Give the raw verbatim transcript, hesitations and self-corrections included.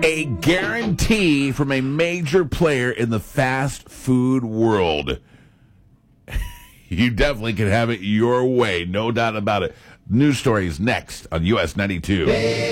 A guarantee from a major player in the fast food world. You definitely can have it your way, no doubt about it. News stories next on U S ninety-two.